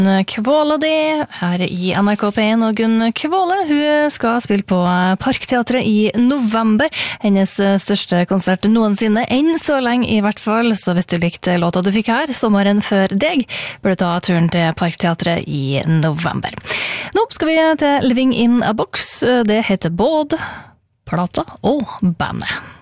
Kvåle det her i NRK P1, og Gunn Kvåle, hun skal spille på Parkteatret i november. Hennes største konsert noensinne, enn så lenge i hvert fall. Så hvis du likte låta du fikk her, sommeren før deg, bør du ta turen til Parkteatret i november. Nå skal vi til Living in a Box. Det heter både plata og bandet.